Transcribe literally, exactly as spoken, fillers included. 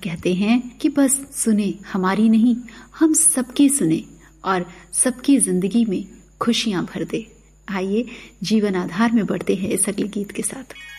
कहते हैं कि बस सुने, हमारी नहीं, हम सबकी सुने और सबकी जिंदगी में खुशियां भर दे। आइए जीवन आधार में बढ़ते हैं इस अगले गीत के साथ।